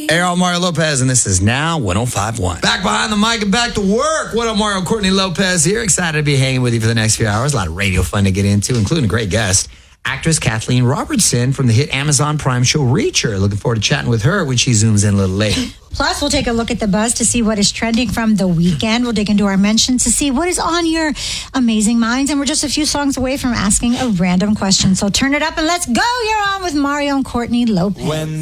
Hey, I'm Mario Lopez, and this is Now 105.1. Back behind the mic and back to work. What up, Mario? Courtney Lopez here. Excited to be hanging with you for the next few hours. A lot of radio fun to get into, including a great guest, actress Kathleen Robertson from the hit Amazon Prime show Reacher. Looking forward to chatting with her when she zooms in a little later. Plus, we'll take a look at the buzz to see what is trending from the weekend. We'll dig into our mentions to see what is on your amazing minds. And we're just a few songs away from asking a random question. So turn it up and let's go. You're on with Mario and Courtney Lopez.